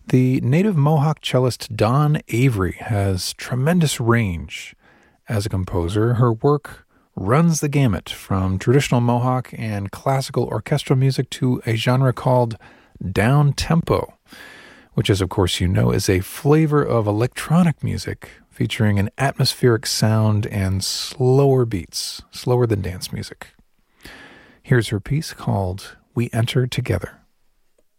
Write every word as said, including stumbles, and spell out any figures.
The native Mohawk cellist Dawn Avery has tremendous range. As a composer, her work runs the gamut from traditional Mohawk and classical orchestral music to a genre called down-tempo, which, as of course you know, is a flavor of electronic music featuring an atmospheric sound and slower beats, slower than dance music. Here's her piece called We Enter Together.